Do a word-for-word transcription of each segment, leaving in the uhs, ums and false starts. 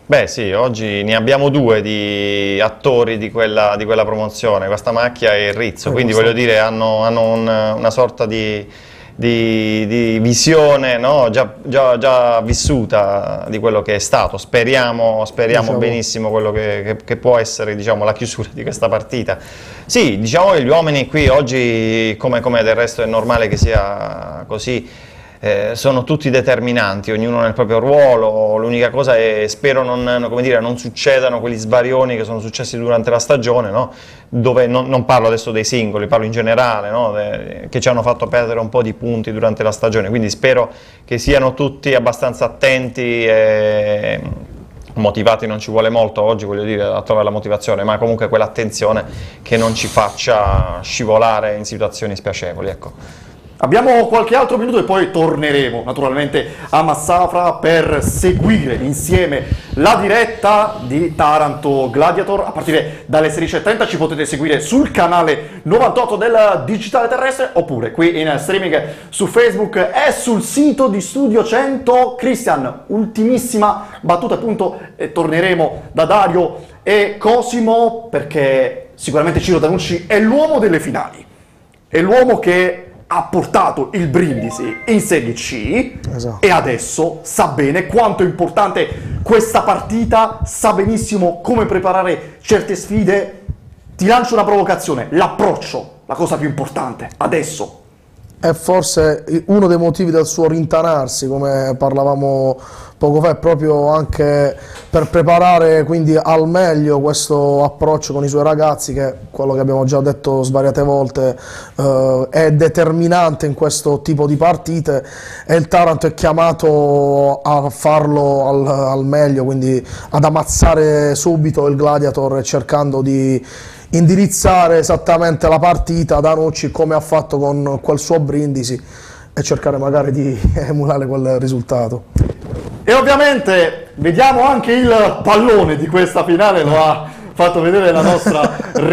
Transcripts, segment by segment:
Beh sì, oggi ne abbiamo due di attori di quella, di quella promozione, questa Macchia e il Rizzo, quindi voglio dire hanno, hanno un, una sorta di, di, di visione, no? già, già, già vissuta di quello che è stato. Speriamo, speriamo diciamo. benissimo quello che, che, che può essere, diciamo, la chiusura di questa partita. Sì, diciamo che gli uomini qui oggi, come, come del resto è normale che sia così, Eh, sono tutti determinanti, ognuno nel proprio ruolo. L'unica cosa è, spero non, come dire, non succedano quegli sbarioni che sono successi durante la stagione, no? Dove non, non parlo adesso dei singoli, parlo in generale, no? De, che ci hanno fatto perdere un po' di punti durante la stagione, quindi spero che siano tutti abbastanza attenti e motivati. Non ci vuole molto oggi, voglio dire, a trovare la motivazione, ma comunque quell'attenzione che non ci faccia scivolare in situazioni spiacevoli, ecco. Abbiamo qualche altro minuto e poi torneremo naturalmente a Massafra per seguire insieme la diretta di Taranto Gladiator a partire dalle sedici e trenta. Ci potete seguire sul canale novantotto del Digitale Terrestre oppure qui in streaming su Facebook e sul sito di Studio cento. Cristian, ultimissima battuta appunto, e torneremo da Dario e Cosimo perché sicuramente Ciro Danucci è l'uomo delle finali, è l'uomo che ha portato il Brindisi in Serie C, esatto. E adesso sa bene quanto è importante questa partita, sa benissimo come preparare certe sfide. Ti lancio una provocazione, l'approccio, la cosa più importante, adesso. È forse uno dei motivi del suo rintanarsi, come parlavamo poco fa, è proprio anche per preparare quindi al meglio questo approccio con i suoi ragazzi, che quello che abbiamo già detto svariate volte eh, è determinante in questo tipo di partite, e il Taranto è chiamato a farlo al, al meglio, quindi ad ammazzare subito il Gladiator, cercando di indirizzare esattamente la partita Danucci come ha fatto con quel suo Brindisi e cercare magari di emulare quel risultato. E ovviamente vediamo anche il pallone di questa finale, lo ha fatto vedere la nostra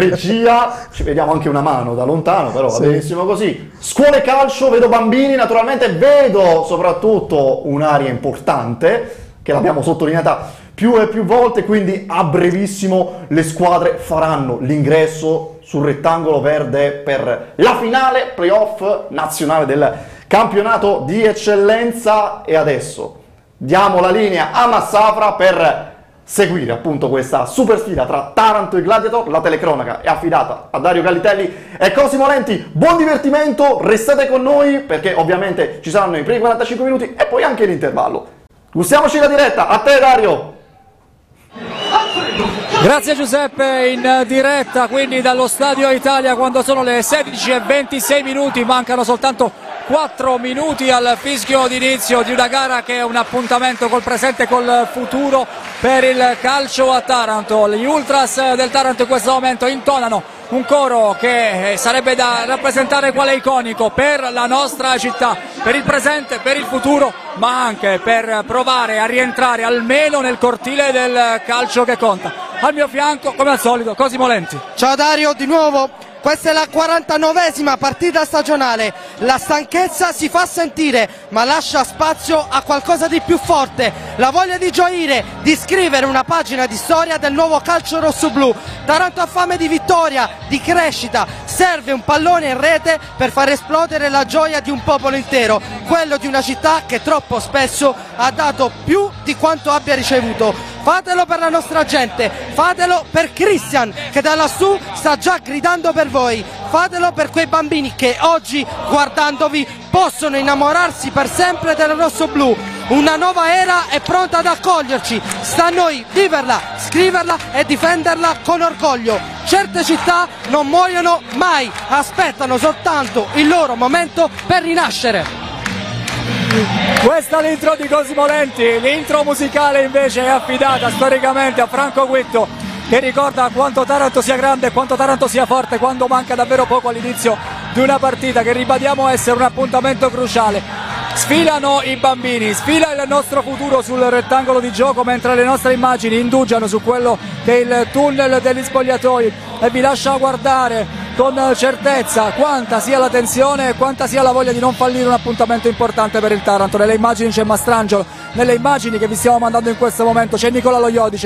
regia, ci vediamo anche una mano da lontano, però va sì. benissimo così. Scuole calcio, vedo bambini, naturalmente vedo soprattutto un'area importante che l'abbiamo sottolineata più e più volte, quindi a brevissimo le squadre faranno l'ingresso sul rettangolo verde per la finale playoff nazionale del campionato di eccellenza. E adesso diamo la linea a Massafra per seguire appunto questa super sfida tra Taranto e Gladiator. La telecronaca è affidata a Dario Gallitelli e Cosimo Lenti. Buon divertimento, restate con noi perché ovviamente ci saranno i primi quarantacinque minuti e poi anche l'intervallo. Gustiamoci la diretta, a te Dario! Grazie Giuseppe, in diretta quindi dallo Stadio Italia quando sono le sedici e ventisei minuti, mancano soltanto quattro minuti al fischio d'inizio di una gara che è un appuntamento col presente e col futuro per il calcio a Taranto. Gli ultras del Taranto in questo momento intonano un coro che sarebbe da rappresentare quale iconico per la nostra città, per il presente, per il futuro, ma anche per provare a rientrare almeno nel cortile del calcio che conta. Al mio fianco, come al solito, Cosimo Lenti. Ciao Dario, di nuovo. Questa è la quarantanovesima partita stagionale, la stanchezza si fa sentire ma lascia spazio a qualcosa di più forte, la voglia di gioire, di scrivere una pagina di storia del nuovo calcio rossoblu. Taranto ha fame di vittoria, di crescita, serve un pallone in rete per far esplodere la gioia di un popolo intero, quello di una città che troppo spesso ha dato più di quanto abbia ricevuto. Fatelo per la nostra gente, fatelo per Cristian che da lassù sta già gridando per voi, fatelo per quei bambini che oggi guardandovi possono innamorarsi per sempre del rossoblu. Una nuova era è pronta ad accoglierci, sta a noi viverla, scriverla e difenderla con orgoglio. Certe città non muoiono mai, aspettano soltanto il loro momento per rinascere. Questa è l'intro di Cosimo Lenti, l'intro musicale invece è affidata storicamente a Franco Guitto, che ricorda quanto Taranto sia grande e quanto Taranto sia forte quando manca davvero poco all'inizio di una partita che ribadiamo essere un appuntamento cruciale. Sfilano i bambini, sfila il nostro futuro sul rettangolo di gioco mentre le nostre immagini indugiano su quello che è il tunnel degli spogliatoi e vi lascio guardare con certezza quanta sia la tensione e quanta sia la voglia di non fallire un appuntamento importante per il Taranto. Nelle immagini c'è Mastrangelo, nelle immagini che vi stiamo mandando in questo momento c'è Nicola Lo Iodice.